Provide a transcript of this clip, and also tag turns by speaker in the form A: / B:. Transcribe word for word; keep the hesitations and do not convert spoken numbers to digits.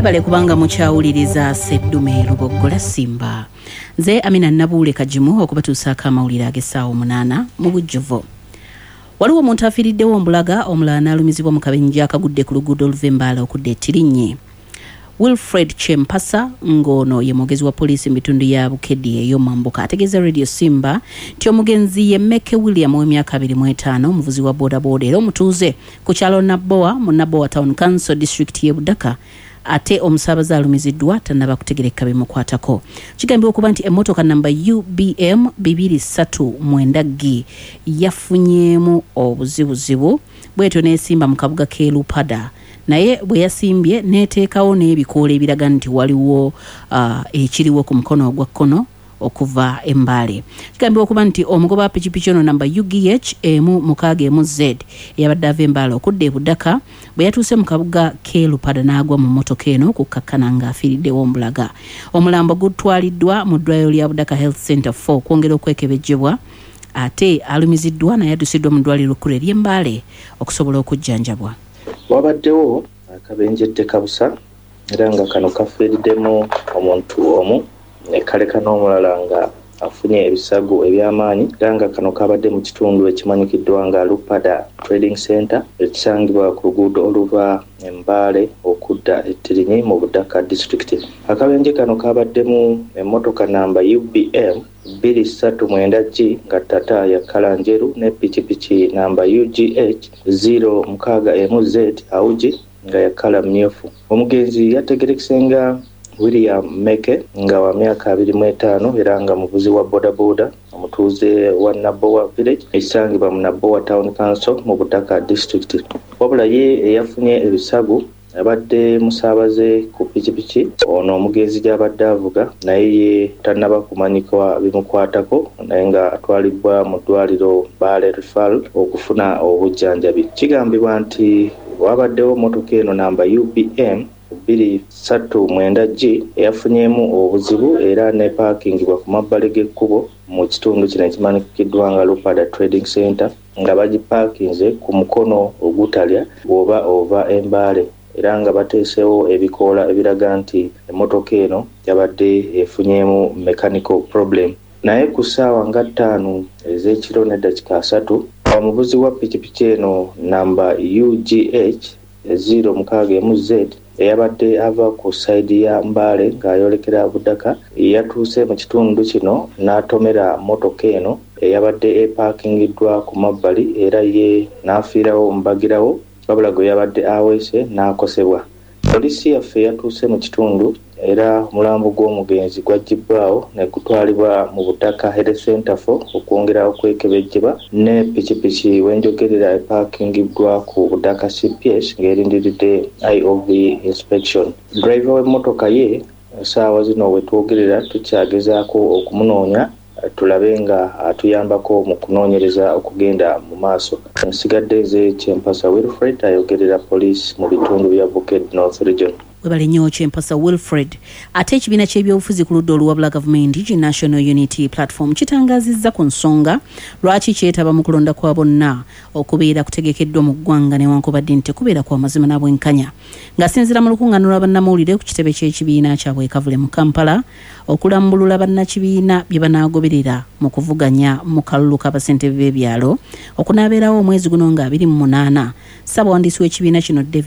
A: Mwebale kubanga mukyawuliriza Seddume Luboggola Simba. Nze Amina Nabuule Kajimu okubatuusaako amawulire ag'essaawa omunaana mu bujjuvu. Waliwo omuntu afiiriddewo Mbulaga, omulala n'alumizibwa mu kabenje akagudde ku luguudo oluva Mbaale okudda e Tirinye. Wilfred Chempasa ngono ye mwogezi wa poliisi mu bitundu ya Bukedde ey'Omambuka ategeeza Radio Simba nti omugenzi ye Meke William w'emyaka abiri mu etaano omuvuzi wa boda boda era omutuuze ku kyalo Nabbowa mu Nabbowa Town Council District y'e Budaka ate omusaabaze alumiziddwa tannaba kutegerekeka bimukwatako. Kigambibwa okuba nti emmotoka namba U B M bibiri ssatu mwenda G yafunyeemu obuzibuzibu bwetyo n'esimba mu kabuga k'e Lupada. Naye bwe yasimbye neteekawo n'ebikoola ebiraga nti waliwo uh, ekiriwo ku mukono ogwa kkono okuva e Mbaale. Kigambibwa okuba nti omugoba wa pikipiki ono namba U G H emu mukaaga emu Z eyabadde ava e Mbaale okudda e Budaka bwe yatuuse mu kabuga k'e Lupada n'agwa mu mmotoka eno kukkakkana ng'afiiriddewo Mbulaga. Omulambo gutwaliddwa mu ddwaliro lya Budaka Health Center four okwongera okwekebejjebwa ate alumiziddwa naye addusiddwa mu ddwaliro ekkulu ery'e Mbaale okusobola okujjanjabwa.
B: Wabaddewo akabenje tekabusa era nga kano kafiiriddemu omuntu omu ne kaleka n'omulala nga afunye ebisago eby'amaanyi era nga kano kabadde mu kitundu ekimanyikiddwa nga Lupada Trading Center ekisangibwa ku luguudo oluva Mbaale okudda e Tirinye mu Budaka District. Akabenje kano kabaddemu emmotoka namba U B M bbiri ssatu mwenda G nga tata ya kala njeru ne pikipiki namba U G H zero mukaaga emu Z auji nga ya kala mmyufu. Omugenzi yategerekisenga William Meke nga wa myaka abiri mu etaano era nga muvuzi wa boda boda omutuuze wa Nabbowa Village ekisangibwa mu Nabbowa Town Council mu Budaka District. Wabula ye eyafunye ebisago abadde musaabaze ku pikipiki ono omugenzi gy'abadde avuga naye ye tannaba kumanyikwa bimukwatako naye nga atwalibwa mu ddwaliro Mbaale Referral okufuna obujjanjabi. Kigambibwa nti wabaddewo motoka eno namba U B M bbiri ssatu mwenda G eyafunyeemu obuzibu era ne paakingibwa ku mabbali g'ekkubo mu kitundu kino ekimanyikiddwa nga Lupada Trading Center nga bagipaakinze ku mukono ogutalya bw'oba ova e Mbaale era nga bateesewo ebikoola ebiraga nti emmotoka eno yabadde efunyeemu mechanical problem. Naye ku ssaawa nga ttaano ez'ekiro n'eddakiika asatu omuvuzi wa pikipiki eno namba U G H zero mukaaga emu Z eyabadde ava ku sayidi ya Mbaale ng'ayolekera Budaka yatuuse mu kitundu kino n'atomera mmotoka eno eyabadde epaakingiddwa ku mabbali era ye n'afiirawo mbagirawo wabula gwe yabadde aweese n'akosebwa. Poliisi yaffe yatuuse mu kitundu era omulambo gw'omugenzi gwaggibbwawo ne gutwalibwa mu Budaka Health Center four okwongera okwekebejjebwa ne pikipiki wenjogerera epaakingiddwa ku Budaka C P S ng'erindiridde I O V inspection. Driver w'emmotoka ye essaawa zino we twogerera tukyagezaako okumunoonya tulabe nga atuyambako mu kunoonyereza okugenda mu maaso. Nsigadde ze Chempasa Wilfred ayogerera poliisi mu bitundu bya Bukedde North Region.
A: Webale nnyo Chempasa Wilfred. Ate ekibiina ky'ebyobufuzi ku ludda oluwabula gavumenti National Unity Platform kitangaazizza ku nsonga lwaki kyetaba mu kulonda kwa bonna okubeera kutegekeddwa mu ggwanga newankubadde nti kubeera kwa mazima n'abwenkanya. Ng'asinziira mu lukuŋŋaano lwa bannamawulire ku kitebe ky'ekibiina kyabwe Kavule mu Kampala okulambulula bannakibiina bye banaagoberera mu kuvuganya mu kalulu k'abasentebe b'ebyalo okunaabeerawo omwezi guno nga abiri mu munaana. Ssaabawandiisi w'ekibiina kino